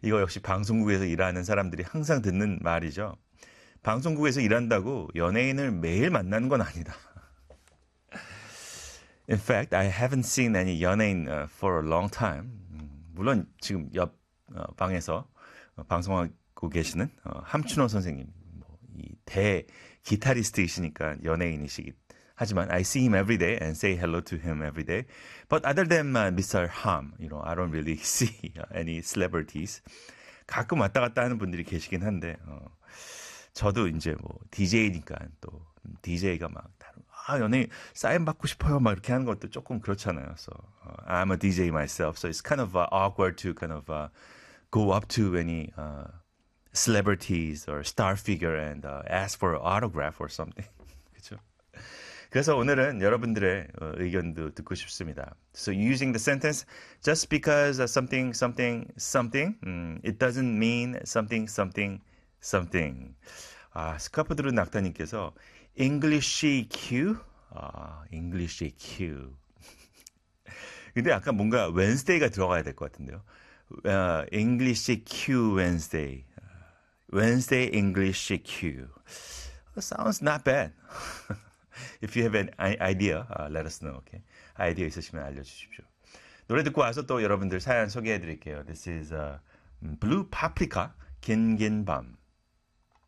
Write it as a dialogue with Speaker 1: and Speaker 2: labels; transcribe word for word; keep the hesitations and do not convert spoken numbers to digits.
Speaker 1: 이거 역시 방송국에서 일하는 사람들이 항상 듣는 말이죠. 방송국에서 일한다고 연예인을 매일 만나는 건 아니다. In fact, I haven't seen any 연예인 uh, for a long time. 음, 물론 지금 옆 어, 방에서 어, 방송하고 계시는 어, 함춘호 선생님, 뭐, 이 대 기타리스트이시니까 연예인이시기 하지만 I see him every day and say hello to him every day. But other than uh, 미스터 Ham, you know, I don't really see any celebrities. 가끔 왔다 갔다 하는 분들이 계시긴 한데 어, 저도 이제 뭐 디제이니까 또 디제이가 막 다른 아 연예인 사인 받고 싶어요 막 이렇게 하는 것도 조금 그렇잖아요. So uh, I'm a 디제이 myself, so it's kind of uh, awkward to kind of uh, go up to any uh, celebrities or star figure and uh, ask for an autograph or something. 그렇죠? 그래서 오늘은 여러분들의 어, 의견도 듣고 싶습니다. So using the sentence just because something something something um, it doesn't mean something something something. 아, 스카프드루 낙타님께서 English Q? 아, English Q. 근데 약간 뭔가 Wednesday가 들어가야 될 것 같은데요. Uh, English Q Wednesday. Wednesday English Q. Sounds not bad. If you have an idea, uh, let us know. Okay? 아이디어 있으시면 알려주십시오. 노래 듣고 와서 또 여러분들 사연 소개해드릴게요. This is uh, Blue Paprika, 긴긴 밤.